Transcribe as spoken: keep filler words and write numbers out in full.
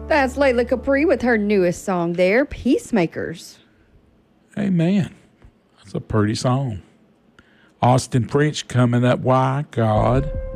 That's Layla Capri with her newest song there, Peacemakers. Amen. That's a pretty song. Austin French coming up. Why, God?